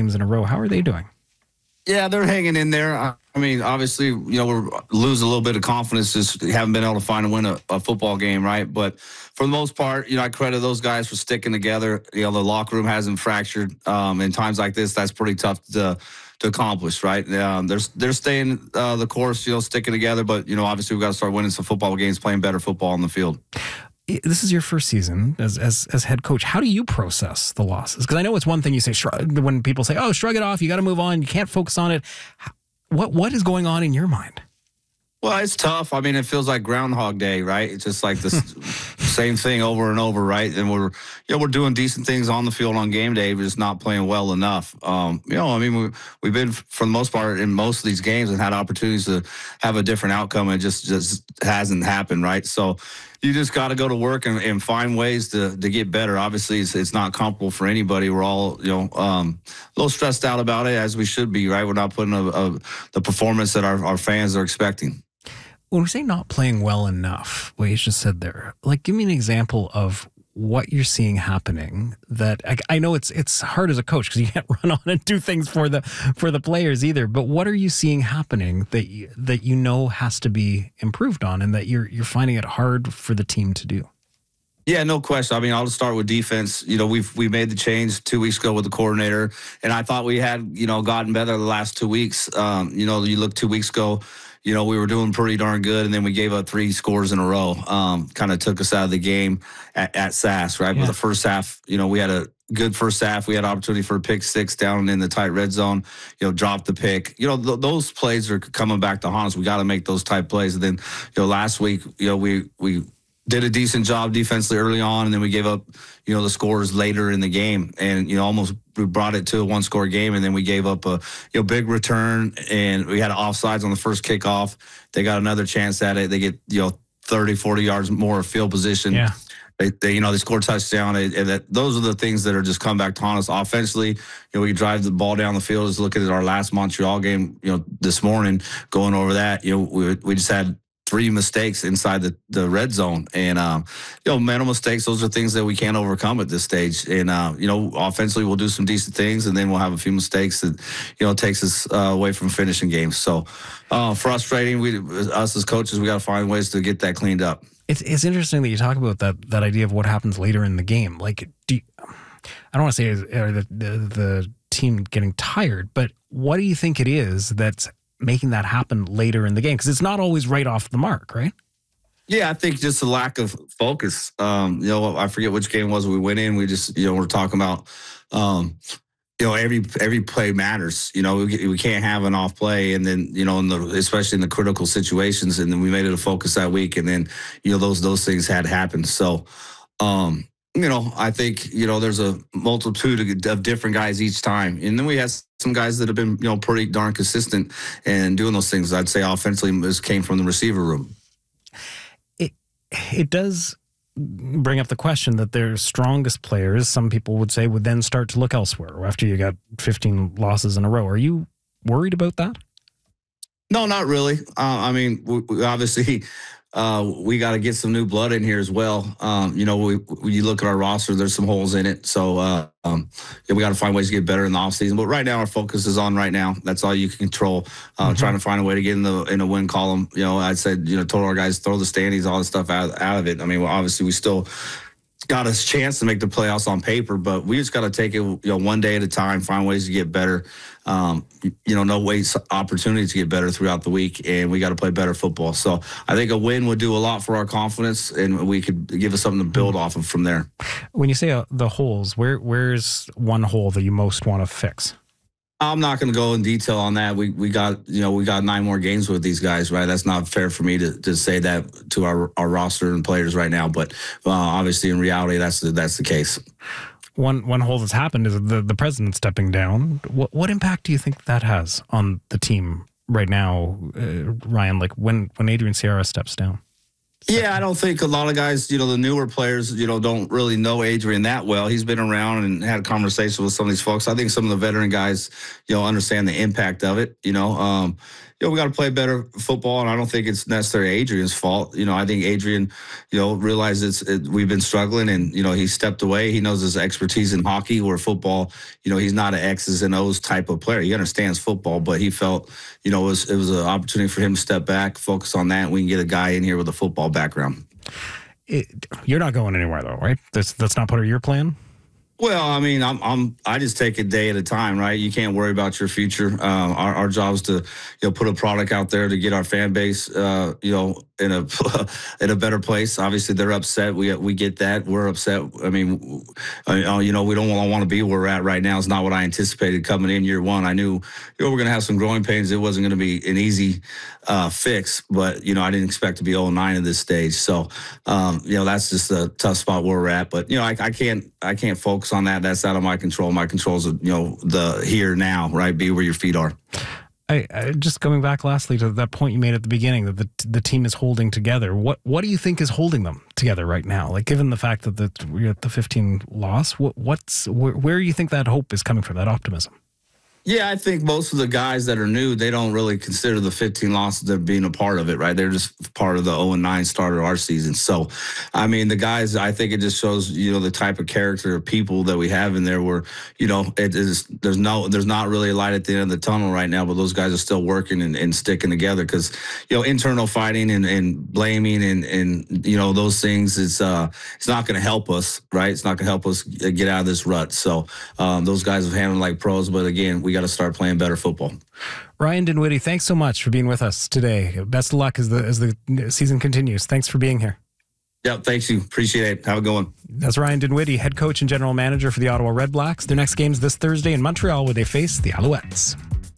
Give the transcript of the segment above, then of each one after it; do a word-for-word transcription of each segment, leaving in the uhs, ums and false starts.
games in a row. How are they doing? Yeah, they're hanging in there. I mean, obviously, you know, we're losing a little bit of confidence, just haven't been able to find and win a, a football game, right? But for the most part, you know, I credit those guys for sticking together. You know, the locker room hasn't fractured. Um, in times like this, that's pretty tough to to accomplish, right? Um, they're they're staying uh, the course, you know, sticking together. But you know, obviously, we've got to start winning some football games, playing better football on the field. This is your first season as as as head coach. How do you process the losses? Because I know it's one thing you say shrug, when people say, "Oh, shrug it off. You got to move on. You can't focus on it." What what is going on in your mind? Well, it's tough. I mean, it feels like Groundhog Day, right? It's just like the same thing over and over, right? And we're, you know, we're doing decent things on the field on game day, but just not playing well enough. Um, you know, I mean, we, we've been, for the most part, in most of these games and had opportunities to have a different outcome. And it just, just hasn't happened, right? So you just got to go to work and, and find ways to, to get better. Obviously, it's, it's not comfortable for anybody. We're all, you know, um, a little stressed out about it, as we should be, right? We're not putting a, a, the performance that our, our fans are expecting. When we say not playing well enough, what you just said there, like, give me an example of what you're seeing happening. That I, I know it's it's hard as a coach because you can't run on and do things for the for the players either. But what are you seeing happening that you, that you know has to be improved on, and that you're you're finding it hard for the team to do? Yeah, no question. I mean, I'll just start with defense. You know, we've we made the change two weeks ago with the coordinator, and I thought we had, you know, gotten better the last two weeks. Um, you know, you look two weeks ago, you know, we were doing pretty darn good, and then we gave up three scores in a row. Um, kind of took us out of the game at, at S A S, right? Yeah. But the first half, you know, we had a good first half. We had opportunity for a pick six down in the tight red zone, you know, dropped the pick. You know, th- those plays are coming back to haunt us. We got to make those type plays. And then, you know, last week, you know, we we did a decent job defensively early on, and then we gave up, you know, the scores later in the game, and, you know, almost we brought it to a one-score game, and then we gave up a, you know, big return, and we had offsides on the first kickoff. They got another chance at it. They get, you know, thirty, forty yards more of field position. Yeah. They, they, you know, they score a touchdown, and that those are the things that are just come back to haunt us. Offensively, you know, we drive the ball down the field. Just looking at our last Montreal game, you know, this morning, going over that, you know, we we just had three mistakes inside the, the red zone. And, um, you know, mental mistakes, those are things that we can't overcome at this stage. And, uh, you know, offensively, we'll do some decent things, and then we'll have a few mistakes that, you know, takes us uh, away from finishing games. So uh, frustrating. We, us as coaches, we got to find ways to get that cleaned up. It's it's interesting that you talk about that that idea of what happens later in the game. Like, do you, I don't want to say is, are the, the, the team getting tired, but what do you think it is that's making that happen later in the game? Because it's not always right off the mark, right? Yeah, I think just a lack of focus. Um, you know, I forget which game it was we went in. We just, you know, we're talking about, um, you know, every every play matters. You know, we, we can't have an off play, and then, you know, in the, especially in the critical situations, and then we made it a focus that week, and then, you know, those those things had happened. So, um, you know, I think, you know, there's a multitude of different guys each time. And then we had some guys that have been, you know, pretty darn consistent and doing those things. I'd say offensively, this came from the receiver room. It it does bring up the question that their strongest players, some people would say, would then start to look elsewhere after you got fifteen losses in a row. Are you worried about that? No, not really. Uh, I mean, we, we obviously... Uh, we got to get some new blood in here as well. Um, you know, we, when you look at our roster, there's some holes in it. So uh, um, yeah, we got to find ways to get better in the offseason. But right now, our focus is on right now. That's all you can control. Uh, mm-hmm. Trying to find a way to get in the in the win column. You know, I said, you know, told our guys throw the standings, all this stuff out out of it. I mean, well, obviously, we still got a chance to make the playoffs on paper, but we just got to take it, you know, one day at a time, find ways to get better. Um, you know, no waste opportunity to get better throughout the week, and we got to play better football. So I think a win would do a lot for our confidence, and we could give us something to build off of from there. When you say uh, the holes, where where's one hole that you most want to fix? I'm not going to go in detail on that. We we got, you know, we got nine more games with these guys, right? That's not fair for me to, to say that to our, our roster and players right now. But uh, obviously, in reality, that's the, that's the case. One one hole that's happened is the, the president stepping down. What what impact do you think that has on the team right now, uh, Ryan? Like when when Adrian Sierra steps down? Yeah, I don't think a lot of guys, you know, the newer players, you know, don't really know Adrian that well. He's been around and had conversations with some of these folks. I think some of the veteran guys, you know, understand the impact of it. You know, um, you know, we got to play better football, and I don't think it's necessarily Adrian's fault. You know, I think Adrian, you know, realizes it, we've been struggling, and, you know, he stepped away. He knows his expertise in hockey, where football, you know, he's not an X's and O's type of player. He understands football, but he felt, you know, it was, it was an opportunity for him to step back, focus on that, and we can get a guy in here with a football background. It, you're not going anywhere, though, right? That's that's not part of your plan? Well, I mean, I'm, I'm, I just take a day at a time, right? You can't worry about your future. Um, our, our job is to, you know, put a product out there to get our fan base, uh, you know, in a, in a better place. Obviously they're upset. We, we get that. We're upset. I mean, uh, you know, we don't want to be where we're at right now. It's not what I anticipated coming in year one. I knew, you know, we're going to have some growing pains. It wasn't going to be an easy uh, fix, but, you know, I didn't expect to be oh and nine at this stage. So, um, you know, that's just a tough spot where we're at, but, you know, I, I can't, I can't focus on that. That's out of my control. My control is, you know, the here now, right? Be where your feet are. I, I just coming back lastly to that point you made at the beginning that the the team is holding together. What what do you think is holding them together right now? Like, given the fact that the, we're at the fifteen loss, what what's where, where do you think that hope is coming from? That optimism? Yeah, I think most of the guys that are new, they don't really consider the fifteen losses as being a part of it, right? They're just part of the oh and nine start of our season. So, I mean, the guys, I think it just shows, you know, the type of character of people that we have in there where, you know, it is, there's no, there's not really a light at the end of the tunnel right now, but those guys are still working and, and sticking together because, you know, internal fighting and, and blaming and, and, you know, those things, it's, uh, it's not going to help us, right? It's not going to help us get out of this rut. So, um, those guys have handled like pros, but again, we got to start playing better football. Ryan Dinwiddie, thanks so much for being with us today. Best of luck as the as the season continues. Thanks for being here. Yeah, thanks you. Appreciate it. Have a good one. That's Ryan Dinwiddie, head coach and general manager for the Ottawa Redblacks. Their next game's this Thursday in Montreal where they face the Alouettes.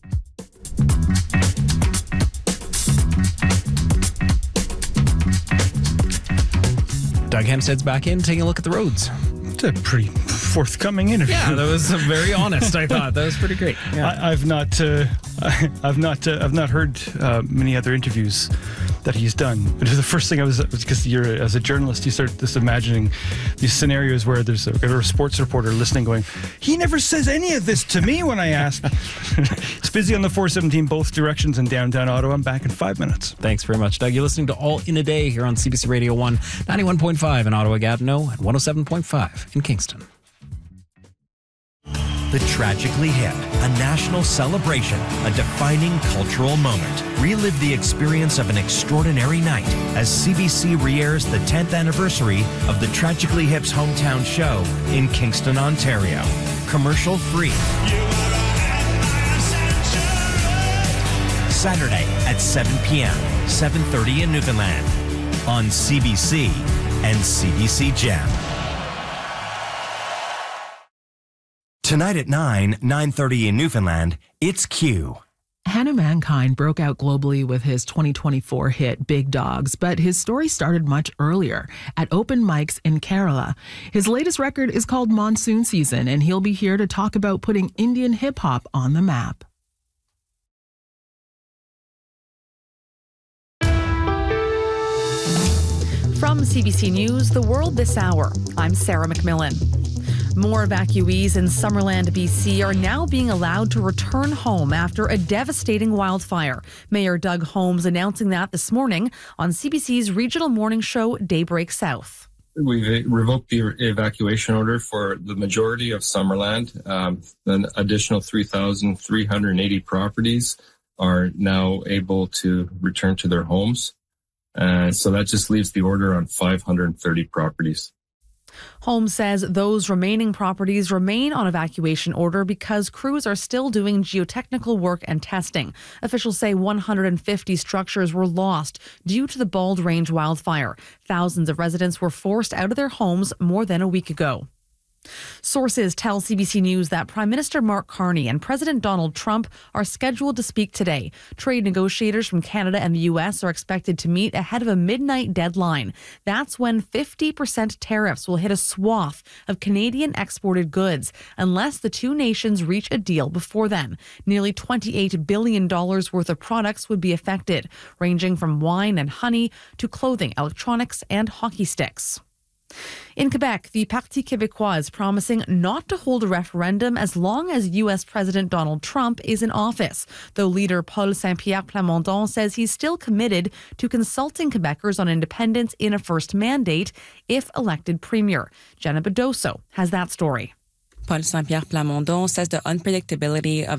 Doug Hempstead's back in, taking a look at the roads. It's a pretty forthcoming interview. Yeah, that was very honest. I thought that was pretty great. Yeah. I, I've not, uh, I, I've not, uh, I've not heard uh, many other interviews that he's done. But the first thing I was because you're as a journalist, you start just imagining these scenarios where there's a, a sports reporter listening, going, "He never says any of this to me when I ask." It's busy on the four seventeen both directions in downtown Ottawa. I'm back in five minutes. Thanks very much, Doug. You're listening to All in a Day here on C B C Radio One, ninety-one point five in Ottawa Gatineau, and one oh seven point five in Kingston. The Tragically Hip, a national celebration, a defining cultural moment. Relive the experience of an extraordinary night as C B C re-airs the tenth anniversary of the Tragically Hip's hometown show in Kingston, Ontario. Commercial free. Saturday at seven p.m., seven thirty in Newfoundland on C B C and C B C Gem. Tonight at nine, nine thirty in Newfoundland, it's Q. Hannah Mankind broke out globally with his twenty twenty-four hit Big Dogs, but his story started much earlier at open mics in Kerala. His latest record is called Monsoon Season, and he'll be here to talk about putting Indian hip-hop on the map. From C B C News, The World This Hour, I'm Sarah McMillan. More evacuees in Summerland, B C are now being allowed to return home after a devastating wildfire. Mayor Doug Holmes announcing that this morning on C B C's regional morning show Daybreak South. We've revoked the evacuation order for the majority of Summerland. Um, an additional three thousand three hundred eighty properties are now able to return to their homes. Uh, so that just leaves the order on five hundred thirty properties. Holmes says those remaining properties remain on evacuation order because crews are still doing geotechnical work and testing. Officials say one hundred fifty structures were lost due to the Bald Range wildfire. Thousands of residents were forced out of their homes more than a week ago. Sources tell C B C News that Prime Minister Mark Carney and President Donald Trump are scheduled to speak today. Trade negotiators from Canada and the U S are expected to meet ahead of a midnight deadline. That's when fifty percent tariffs will hit a swath of Canadian exported goods unless the two nations reach a deal before then. Nearly twenty-eight billion dollars worth of products would be affected, ranging from wine and honey to clothing, electronics, and hockey sticks. In Quebec, the Parti Québécois is promising not to hold a referendum as long as U S President Donald Trump is in office, though leader Paul Saint-Pierre Plamondon says he's still committed to consulting Quebecers on independence in a first mandate if elected premier. Jenna Bedoso has that story. Paul Saint-Pierre Plamondon says the unpredictability of